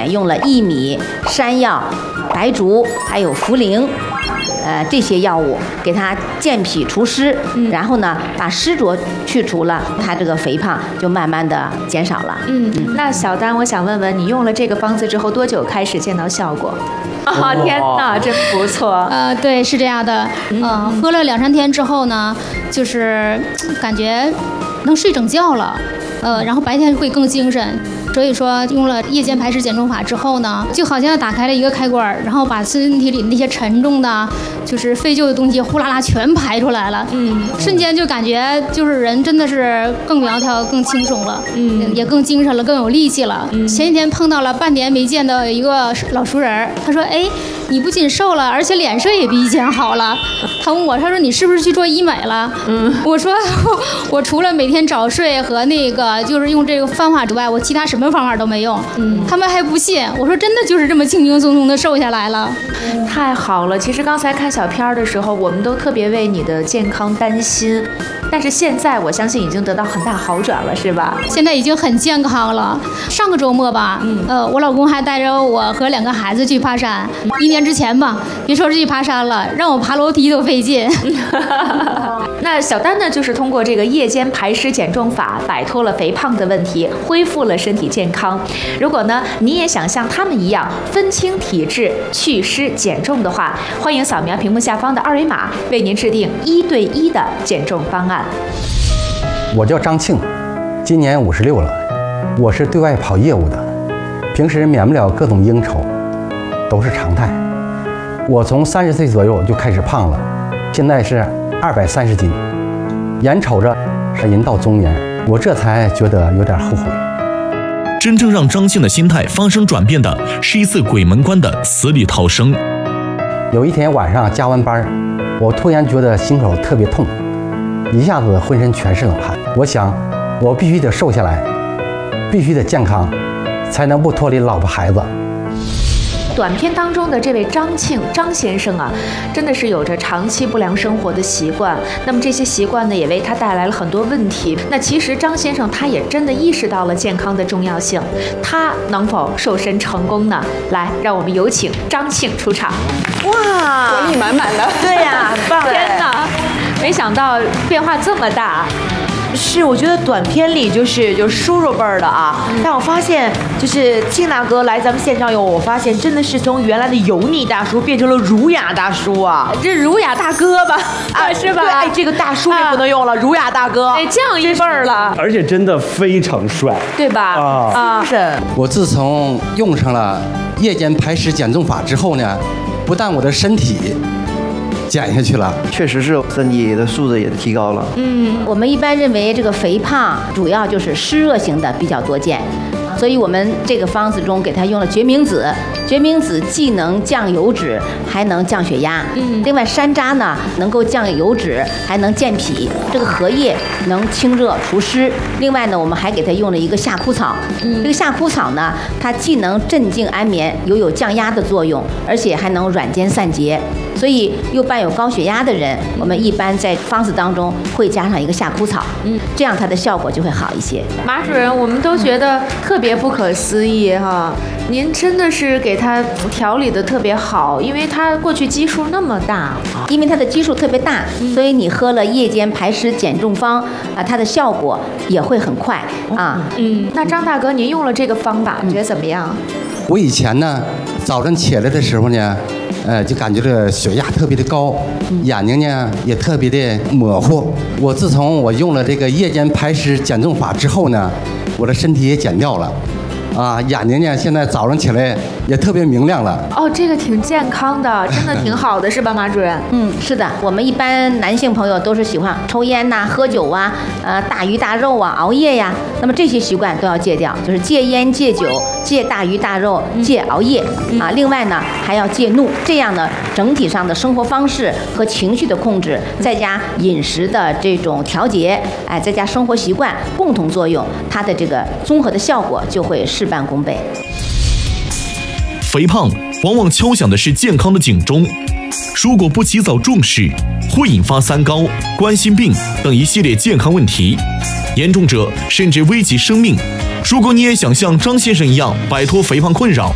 选用了薏米、山药、白术还有茯苓。这些药物给它健脾除湿，然后呢，把湿浊去除了，它这个肥胖就慢慢的减少了。 那小丹，我想问问你，用了这个方子之后多久开始见到效果？天哪，真不错。 对，是这样的。喝了2-3天之后呢，就是感觉能睡整觉了。然后白天会更精神。所以说用了夜间排湿减重法之后呢，就好像打开了一个开关，然后把身体里那些沉重的就是废旧的东西呼啦啦全排出来了。瞬间就感觉就是人真的是更苗条更轻松了，也更精神了，更有力气了。前几天碰到了半年没见的一个老熟人，他说你不仅瘦了，而且脸色也比以前好了。他问我，他说你是不是去做医美了？我说我除了每天早睡和那个就是用这个方法之外，我其他什么方法都没用。他们还不信，我说真的就是这么轻轻松松的瘦下来了。 太好了，其实刚才看小片的时候，我们都特别为你的健康担心，但是现在我相信已经得到很大好转了，是吧？ 现在已经很健康了。上个周末吧，我老公还带着我和2个孩子去爬山。1年之前吧，别说是去爬山了，让我爬楼梯都费劲。 那小丹呢，就是通过这个夜间排湿减重法，摆脱了肥胖的问题，恢复了身体健康。如果呢，你也想像他们一样分清体质、祛湿减重的话，欢迎扫描屏幕下方的2维码，为您制定1对1的减重方案。 我叫张庆，今年56了，我是对外跑业务的，平时免不了各种应酬，都是常态。我从30岁左右就开始胖了，现在是230斤，眼瞅着人到中年，我这才觉得有点后悔。 真正让张庆的心态发生转变的是一次鬼门关的死里逃生。 有一天晚上加完班，我突然觉得心口特别痛，一下子浑身全是冷汗。我想我必须得瘦下来，必须得健康，才能不脱离老婆孩子。 短片当中的这位张庆张先生啊，真的是有着长期不良生活的习惯，那么这些习惯呢，也为他带来了很多问题。那其实张先生他也真的意识到了健康的重要性，他能否瘦身成功呢？来，让我们有请张庆出场。 哇，活力满满的。 对呀，很棒！天哪，没想到变化这么大。 是，我觉得短片里就是叔叔辈儿的啊，但我发现就是庆大哥来咱们现场以后，我发现真的是从原来的油腻大叔变成了儒雅大叔啊， 这儒雅大哥吧，是吧？ 对，这个大叔也不能用了，儒雅大哥， 降一辈儿了， 而且真的非常帅， 对吧？ 是。 我自从用上了夜间排湿减重法之后呢，不但我的身体减下去了， 确实是身体的素质也提高了。 我们一般认为这个肥胖主要就是湿热型的比较多见，所以我们这个方子中给它用了决明子。决明子既能降油脂，还能降血压。另外山楂呢，能够降油脂，还能健脾。这个荷叶能清热除湿。另外呢，我们还给它用了一个夏枯草。这个夏枯草呢，它既能镇静安眠，又有降压的作用，而且还能软坚散结。所以又伴有高血压的人，我们一般在方子当中会加上一个夏枯草，这样它的效果就会好一些。 马主任，我们都觉得特别不可思议哈，您真的是给他调理的特别好，因为他过去基数那么大， 因为它的基数特别大，所以你喝了夜间排湿减重方它的效果也会很快啊。 那张大哥，您用了这个方法，觉得怎么样？ 我以前呢，早晨起来的时候呢，就感觉这血压特别的高，眼睛呢也特别的模糊。我自从我用了这个夜间排湿减重法之后呢，我的身体也减掉了。眼睛呢，现在早上起来也特别明亮了。 这个挺健康的，真的挺好的，是吧，马主任？ 是的，我们一般男性朋友都是喜欢抽烟呐、喝酒啊、大鱼大肉啊、熬夜呀，那么这些习惯都要戒掉，就是戒烟、戒酒、戒大鱼大肉、戒熬夜另外呢，还要戒怒，这样呢，整体上的生活方式和情绪的控制，再加饮食的这种调节，再加生活习惯共同作用，它的这个综合的效果就会事半功倍。 肥胖往往敲响的是健康的警钟，如果不及早重视，会引发三高、冠心病等一系列健康问题，严重者甚至危及生命。如果你也想像张先生一样摆脱肥胖困扰，